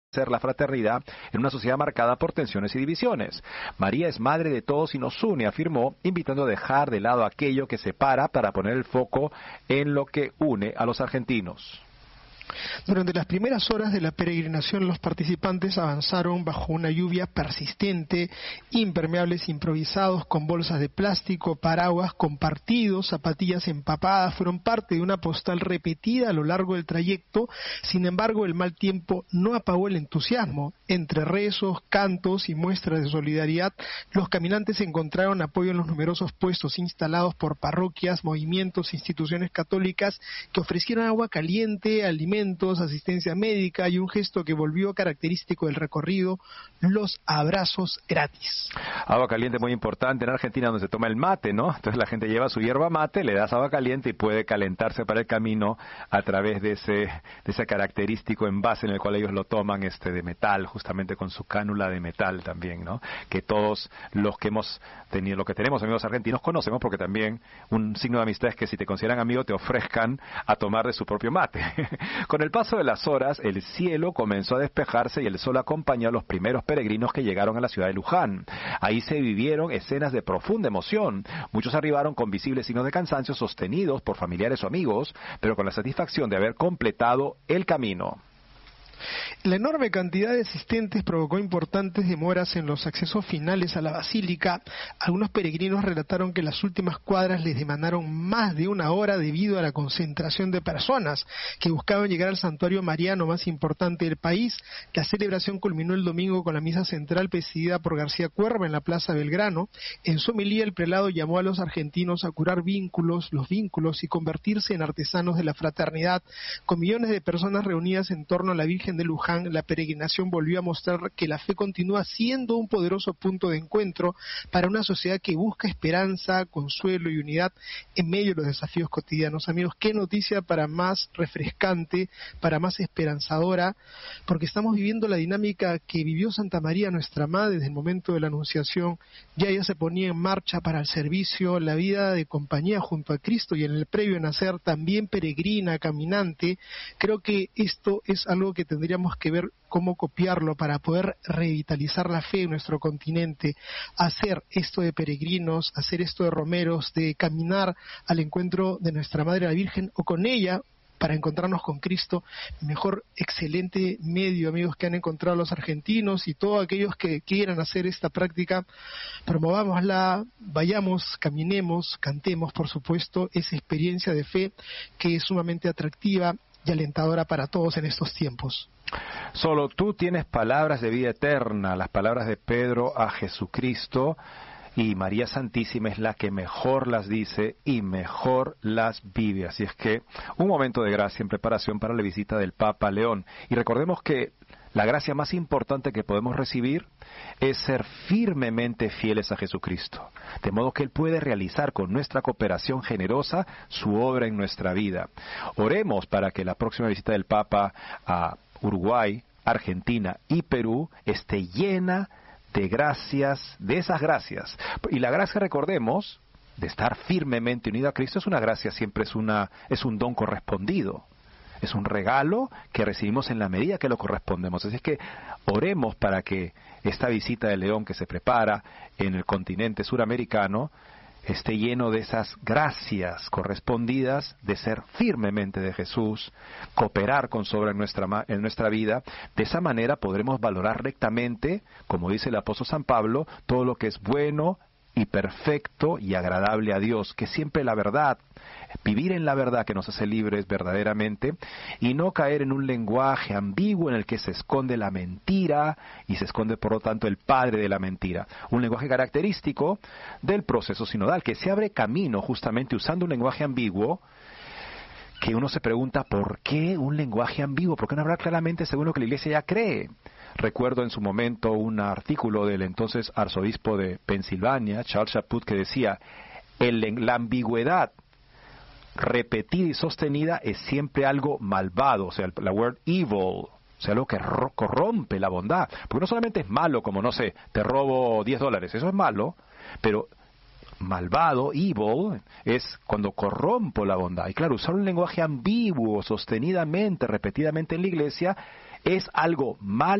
ser la fraternidad en una sociedad marcada por tensiones y divisiones. María es madre de todos y nos une, afirmó, invitando a dejar de lado aquello que separa para poner el foco en lo que une a los argentinos. Durante las primeras horas de la peregrinación, los participantes avanzaron bajo una lluvia persistente, impermeables improvisados con bolsas de plástico, paraguas compartidos, zapatillas empapadas, fueron parte de una postal repetida a lo largo del trayecto. Sin embargo, el mal tiempo no apagó el entusiasmo. Entre rezos, cantos y muestras de solidaridad, los caminantes encontraron apoyo en los numerosos puestos instalados por parroquias, movimientos, instituciones católicas que ofrecieron agua caliente, alimentos, asistencia médica y un gesto que volvió característico del recorrido: los abrazos gratis. Agua caliente muy importante en Argentina, donde se toma el mate, ¿no? Entonces la gente lleva su hierba mate, le das agua caliente y puede calentarse para el camino a través de ese característico envase en el cual ellos lo toman, de metal, justamente con su cánula de metal también, ¿no? Que todos los que hemos tenido, los que tenemos amigos argentinos conocemos, porque también un signo de amistad es que si te consideran amigo te ofrezcan a tomar de su propio mate. Con el paso de las horas, el cielo comenzó a despejarse y el sol acompañó a los primeros peregrinos que llegaron a la ciudad de Luján. Ahí se vivieron escenas de profunda emoción. Muchos arribaron con visibles signos de cansancio, sostenidos por familiares o amigos, pero con la satisfacción de haber completado el camino. La enorme cantidad de asistentes provocó importantes demoras en los accesos finales a la basílica. Algunos peregrinos relataron que las últimas cuadras les demandaron más de una hora debido a la concentración de personas que buscaban llegar al santuario mariano más importante del país. La celebración culminó el domingo con la misa central presidida por García Cuerva en la Plaza Belgrano. En su homilía, el prelado llamó a los argentinos a curar los vínculos y convertirse en artesanos de la fraternidad. Con millones de personas reunidas en torno a la Virgen de Luján, la peregrinación volvió a mostrar que la fe continúa siendo un poderoso punto de encuentro para una sociedad que busca esperanza, consuelo y unidad en medio de los desafíos cotidianos. Amigos, qué noticia para más refrescante, para más esperanzadora, porque estamos viviendo la dinámica que vivió Santa María, nuestra Madre, desde el momento de la Anunciación. Ya ella se ponía en marcha para el servicio, la vida de compañía junto a Cristo, y en el previo nacer también peregrina, caminante. Creo que esto es algo que tendríamos que ver cómo copiarlo para poder revitalizar la fe en nuestro continente, hacer esto de peregrinos, hacer esto de romeros, de caminar al encuentro de nuestra Madre la Virgen o con ella para encontrarnos con Cristo. Mejor excelente medio, amigos, que han encontrado los argentinos, y todos aquellos que quieran hacer esta práctica, promovámosla, vayamos, caminemos, cantemos, por supuesto, esa experiencia de fe que es sumamente atractiva y alentadora para todos en estos tiempos. Solo tú tienes palabras de vida eterna, las palabras de Pedro a Jesucristo, y María Santísima es la que mejor las dice y mejor las vive. Así es que un momento de gracia en preparación para la visita del Papa León. Y recordemos que la gracia más importante que podemos recibir es ser firmemente fieles a Jesucristo, de modo que Él puede realizar con nuestra cooperación generosa su obra en nuestra vida. Oremos para que la próxima visita del Papa a Uruguay, Argentina y Perú esté llena de gracias, de esas gracias. Y la gracia, recordemos, de estar firmemente unido a Cristo es una gracia, siempre es un don correspondido. Es un regalo que recibimos en la medida que lo correspondemos. Así es que oremos para que esta visita de León que se prepara en el continente suramericano esté lleno de esas gracias correspondidas de ser firmemente de Jesús, cooperar con su obra en nuestra vida. De esa manera podremos valorar rectamente, como dice el apóstol San Pablo, todo lo que es bueno y perfecto y agradable a Dios, que siempre la verdad, vivir en la verdad que nos hace libres verdaderamente, y no caer en un lenguaje ambiguo en el que se esconde la mentira y se esconde por lo tanto el padre de la mentira. Un lenguaje característico del proceso sinodal, que se abre camino justamente usando un lenguaje ambiguo, que uno se pregunta ¿por qué un lenguaje ambiguo? ¿Por qué no hablar claramente según lo que la Iglesia ya cree? Recuerdo en su momento un artículo del entonces arzobispo de Pensilvania, Charles Chaput, que decía: la ambigüedad repetida y sostenida es siempre algo malvado, o sea, la word evil, o sea, algo que corrompe la bondad. Porque no solamente es malo, como, no sé, te robo $10, eso es malo, pero malvado, evil, es cuando corrompo la bondad. Y claro, usar un lenguaje ambiguo, sostenidamente, repetidamente en la Iglesia, es algo mal